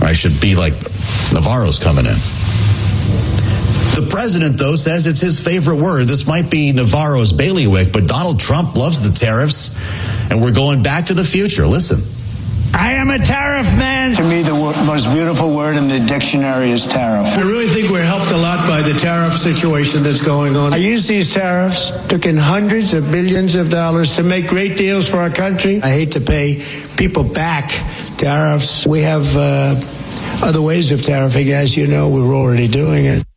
I should be like, Navarro's coming in. The president, though, says it's his favorite word. This might be Navarro's bailiwick, but Donald Trump loves the tariffs, and we're going back to the future. Listen. I am a tariff man. To me, the most beautiful word in the dictionary is tariff. I really think we're helped a lot by the tariff situation that's going on. I use these tariffs, took in hundreds of billions of dollars to make great deals for our country. I hate to pay people back tariffs. We have other ways of tariffing. As you know, we're already doing it.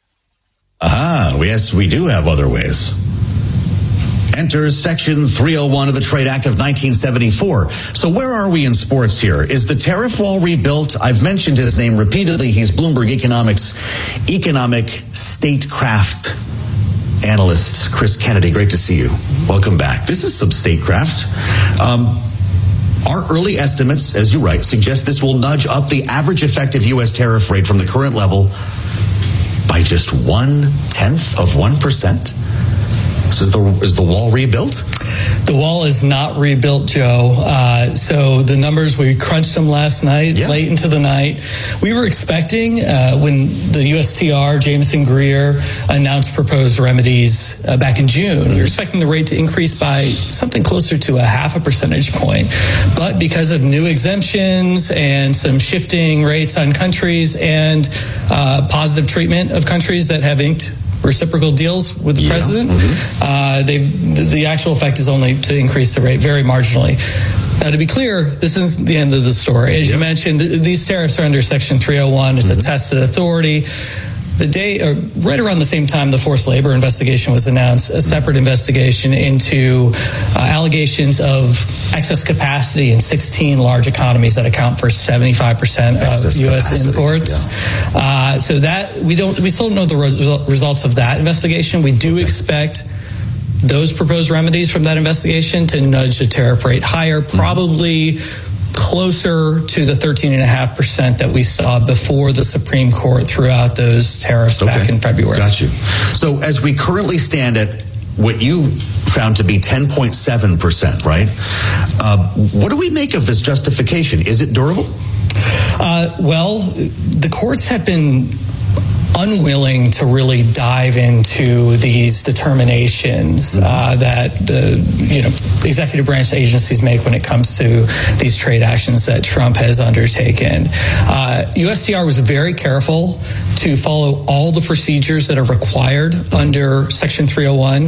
Yes, we do have other ways. Enter Section 301 of the Trade Act of 1974. So where are we in sports here? Is the tariff wall rebuilt? I've mentioned his name repeatedly. He's Bloomberg Economics economic statecraft analyst, Chris Kennedy. Great to see you. Welcome back. This is some statecraft. Our early estimates, as you write, suggest this will nudge up the average effective U.S. tariff rate from the current level by just 0.1%. So is the wall rebuilt? The wall is not rebuilt, Joe. So the numbers, we crunched them last night, late into the night. We were expecting when the USTR, Jameson Greer, announced proposed remedies back in June, we were expecting the rate to increase by something closer to 0.5 percentage point. But because of new exemptions and some shifting rates on countries and positive treatment of countries that have inked reciprocal deals with the president, the actual effect is only to increase the rate very marginally. Now, to be clear, this isn't the end of the story. As you mentioned, these tariffs are under Section 301. It's a tested authority. The day, right around the same time the forced labor investigation was announced, a separate investigation into allegations of excess capacity in 16 large economies that account for 75% of U.S. imports. So that we still don't know the results of that investigation. We do expect those proposed remedies from that investigation to nudge the tariff rate higher, probably closer to the 13.5% that we saw before the Supreme Court threw out those tariffs back in February. Got you. So as we currently stand at what you found to be 10.7%, right? What do we make of this justification? Is it durable? Well, the courts have been unwilling to really dive into these determinations that executive branch agencies make when it comes to these trade actions that Trump has undertaken. USTR was very careful to follow all the procedures that are required under Section 301.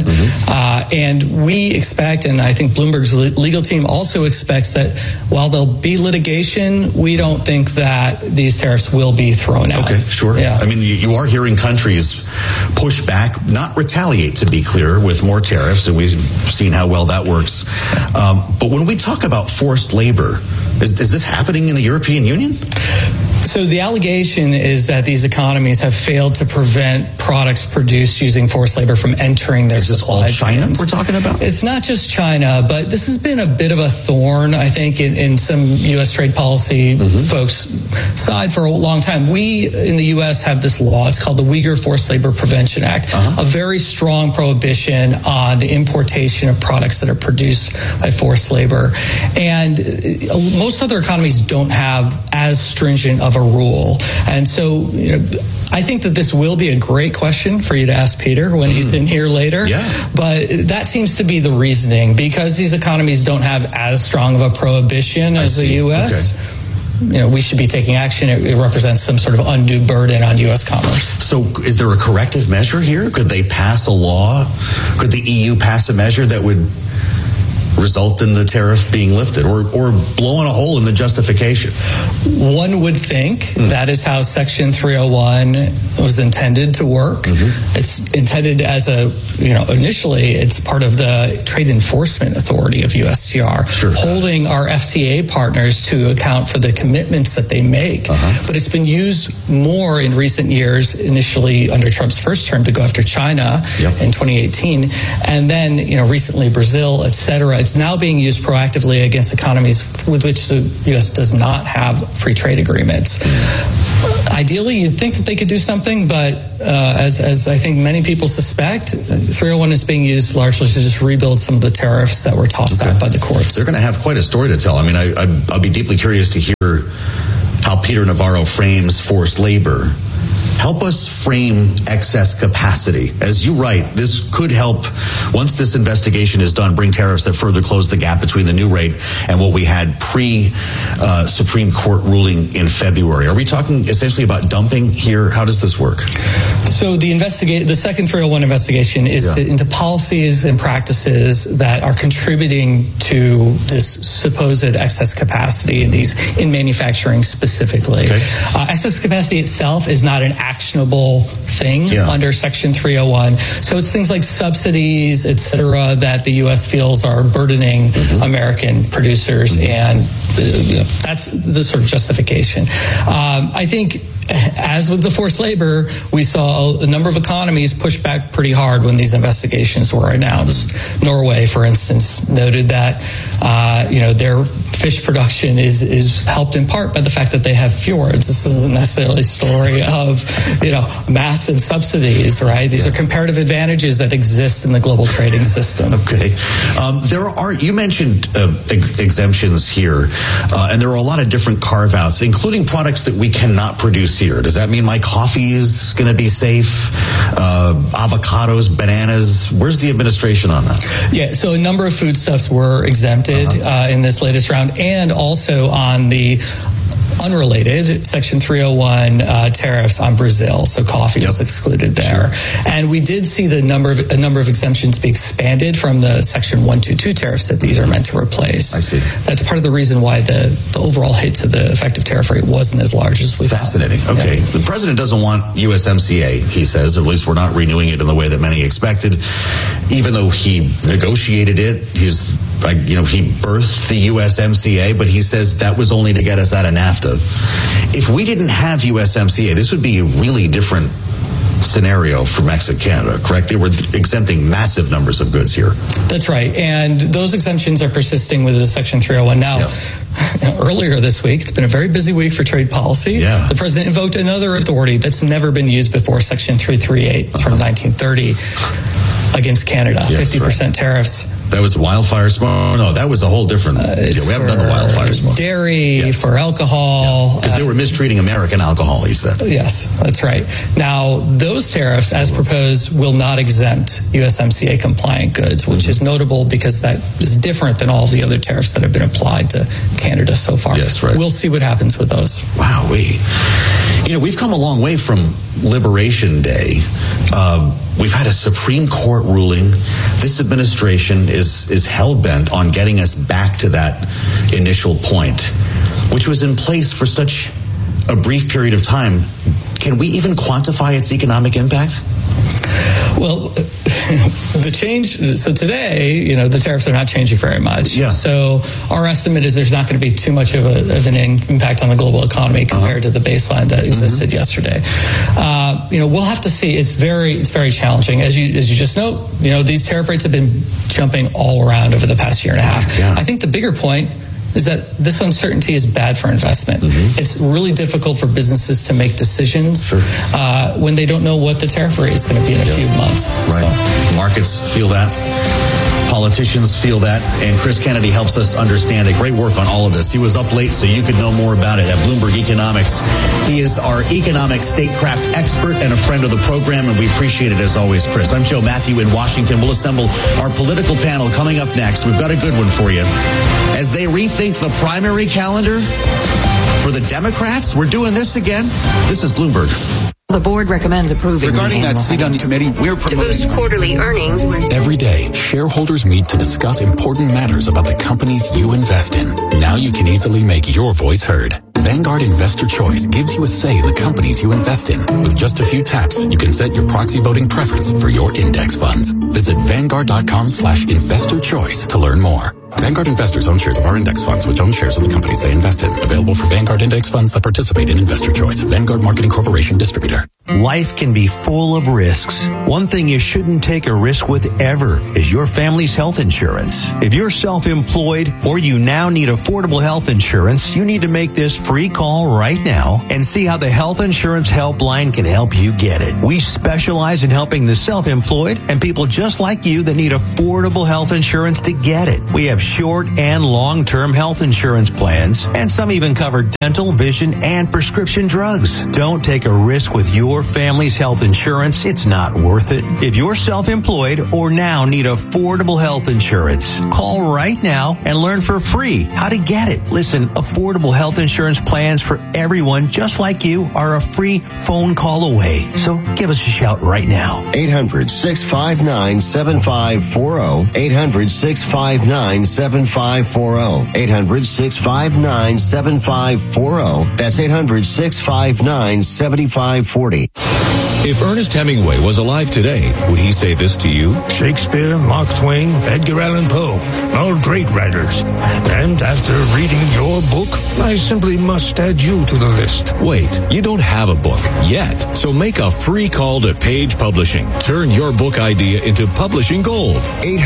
And we expect, and I think Bloomberg's legal team also expects, that while there'll be litigation, we don't think that these tariffs will be thrown out. Okay, sure. Yeah. I mean, you are hearing countries push back, not retaliate, to be clear, with more tariffs, and we've seen how well that works. But when we talk about forced labor, is this happening in the European Union? So the allegation is that these economies have failed to prevent products produced using forced labor from entering their supply chains. Is this all China we're talking about? It's not just China, but this has been a bit of a thorn, I think, in some U.S. trade policy folks' side for a long time. We in the U.S. have this law. It's called the Uyghur Forced Labor Prevention Act, a very strong prohibition on the importation of products that are produced by forced labor. And most other economies don't have as stringent of a rule. And so, I think that this will be a great question for you to ask Peter when he's in here later. But that seems to be the reasoning, because these economies don't have as strong of a prohibition as the U.S. We should be taking action. It represents some sort of undue burden on U.S. commerce. So is there a corrective measure here? Could they pass a law? Could the EU pass a measure that would result in the tariff being lifted, or blowing a hole in the justification? One would think that is how Section 301 was intended to work. It's intended as initially it's part of the Trade Enforcement Authority of USTR, holding our FTA partners to account for the commitments that they make. But it's been used more in recent years, initially under Trump's first term, to go after China in 2018, and then recently Brazil, etc. It's now being used proactively against economies with which the U.S. does not have free trade agreements. Ideally, you'd think that they could do something, but as I think many people suspect, 301 is being used largely to just rebuild some of the tariffs that were tossed out by the courts. They're going to have quite a story to tell. I mean, I'll be deeply curious to hear how how Peter Navarro frames forced labor. Help us frame excess capacity. As you write, this could help, once this investigation is done, bring tariffs that further close the gap between the new rate and what we had pre-Supreme Court ruling in February. Are we talking essentially about dumping here? How does this work? So the second 301 investigation is into policies and practices that are contributing to this supposed excess capacity in manufacturing specifically. Okay. Excess capacity itself is not an actionable thing under Section 301. So it's things like subsidies, et cetera, that the U.S. feels are burdening American producers, and that's the sort of justification. I think, as with the forced labor, we saw a number of economies push back pretty hard when these investigations were announced. Norway, for instance, noted that their fish production is helped in part by the fact that they have fjords. This isn't necessarily a story of massive subsidies, right? These are comparative advantages that exist in the global trading system. Okay, you mentioned exemptions here, and there are a lot of different carve-outs, including products that we cannot produce here. Does that mean my coffee is going to be safe? Avocados, bananas? Where's the administration on that? Yeah, so a number of foodstuffs were exempted in this latest round, and also on the unrelated Section 301 tariffs on Brazil. So coffee was excluded there. Sure. And we did see a number of exemptions be expanded from the Section 122 tariffs that these are meant to replace. I see. That's part of the reason why the overall hit to the effective tariff rate wasn't as large as we Fascinating. thought. Okay. Yeah. The president doesn't want USMCA, he says, or at least we're not renewing it in the way that many expected. Even though he negotiated it, he birthed the USMCA, but he says that was only to get us out of NAFTA. If we didn't have USMCA, this would be a really different scenario for Mexico and Canada, correct? They were exempting massive numbers of goods here. That's right. And those exemptions are persisting with the Section 301. Now, earlier this week, it's been a very busy week for trade policy. Yeah. The president invoked another authority that's never been used before, Section 338 from 1930, against Canada, 50% tariffs. That was wildfire smoke? No, that was a whole different deal. We haven't done the wildfire smoke. Dairy, for alcohol. Because they were mistreating American alcohol, he said. Yes, that's right. Now, those tariffs, as proposed, will not exempt USMCA compliant goods, which is notable because that is different than all the other tariffs that have been applied to Canada so far. Yes, right. We'll see what happens with those. Wow, we've come a long way from Liberation Day. We've had a Supreme Court ruling. This administration is hell-bent on getting us back to that initial point, which was in place for such a brief period of time. Can we even quantify its economic impact? Well, the change, so today, the tariffs are not changing very much. Yeah. So our estimate is there's not going to be too much of an impact on the global economy compared to the baseline that existed yesterday. We'll have to see. It's very challenging. As you just note, these tariff rates have been jumping all around over the past year and a half. Yeah. I think the bigger point is that this uncertainty is bad for investment. It's really difficult for businesses to make decisions when they don't know what the tariff rate is going to be in a few months. Right. So. Markets feel that. Politicians feel that, and Chris Kennedy helps us understand it. Great work on all of this. He was up late so you could know more about it at Bloomberg Economics. He is our economic statecraft expert and a friend of the program, and we appreciate it as always, Chris. I'm Joe Matthew in Washington. We'll assemble our political panel coming up next. We've got a good one for you. As they rethink the primary calendar for the Democrats, we're doing this again. This is Bloomberg. The board recommends approving. Regarding that seat on the committee, we're promoting to boost quarterly earnings. Every day, shareholders meet to discuss important matters about the companies you invest in. Now you can easily make your voice heard. Vanguard Investor Choice gives you a say in the companies you invest in. With just a few taps, you can set your proxy voting preference for your index funds. Visit Vanguard.com/investor choice to learn more. Vanguard investors own shares of our index funds, which own shares of the companies they invest in. Available for Vanguard index funds that participate in Investor Choice. Vanguard Marketing Corporation Distributor. Life can be full of risks. One thing you shouldn't take a risk with ever is your family's health insurance. If you're self-employed or you now need affordable health insurance, you need to make this free call right now and see how the Health Insurance Helpline can help you get it. We specialize in helping the self-employed and people just like you that need affordable health insurance to get it. We have short and long-term health insurance plans, and some even cover dental, vision, and prescription drugs. Don't take a risk with your family's health insurance. It's not worth it. If you're self-employed or now need affordable health insurance, call right now and learn for free how to get it. Listen, affordable health insurance plans for everyone just like you are a free phone call away. So give us a shout right now. 800-659-7540. 800-659-7540. 800-659-7540. That's 800-659-7540. If Ernest Hemingway was alive today, would he say this to you? Shakespeare, Mark Twain, Edgar Allan Poe, all great writers. And after reading your book, I simply must add you to the list. Wait, you don't have a book yet. So make a free call to Page Publishing. Turn your book idea into publishing gold.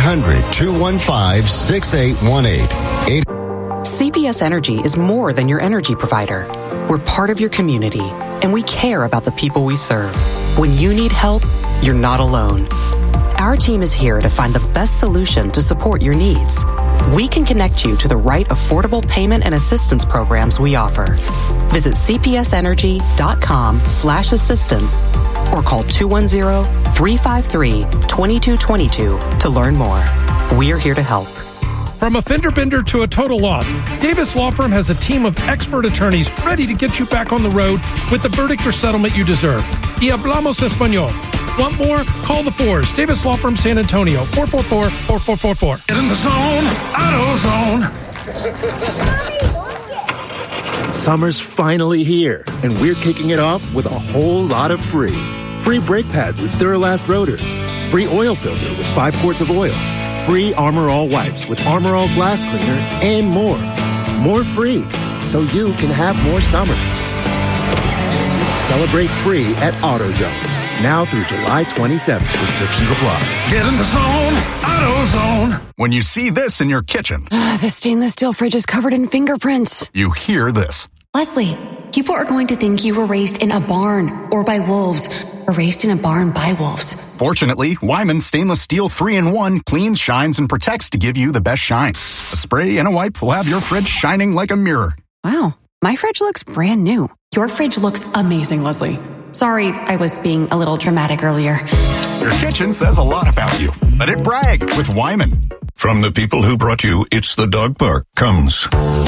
800-215-6818. CPS Energy is more than your energy provider. We're part of your community, and we care about the people we serve. When you need help, you're not alone. Our team is here to find the best solution to support your needs. We can connect you to the right affordable payment and assistance programs we offer. Visit cpsenergy.com/assistance or call 210-353-2222 to learn more. We are here to help. From a fender bender to a total loss, Davis Law Firm has a team of expert attorneys ready to get you back on the road with the verdict or settlement you deserve. Y hablamos español. Want more? Call the Fours. Davis Law Firm, San Antonio, 444-4444. Get in the zone, AutoZone. Summer's finally here, and we're kicking it off with a whole lot of free. Free brake pads with Duralast rotors. Free oil filter with 5 quarts of oil. Free Armor All wipes with Armor All glass cleaner, and more. More free, so you can have more summer. Celebrate free at AutoZone. Now through July 27th. Restrictions apply. Get in the zone, AutoZone. When you see this in your kitchen, the stainless steel fridge is covered in fingerprints. You hear this. Leslie, people are going to think you were raised in a barn or by wolves, or raised in a barn by wolves. Fortunately, Wyman Stainless Steel 3-in-1 cleans, shines, and protects to give you the best shine. A spray and a wipe will have your fridge shining like a mirror. Wow, my fridge looks brand new. Your fridge looks amazing, Leslie. Sorry, I was being a little dramatic earlier. Your kitchen says a lot about you. Let it brag with Wyman. From the people who brought you It's the Dog Park comes